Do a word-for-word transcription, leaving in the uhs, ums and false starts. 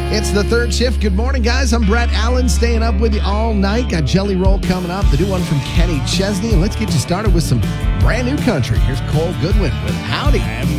It's the third shift. Good morning, guys. I'm Brett Allen, staying up with you all night. Got Jelly Roll coming up, the new one from Kenny Chesney. And let's get you started with some brand new country. Here's Cole Goodwin with Howdy.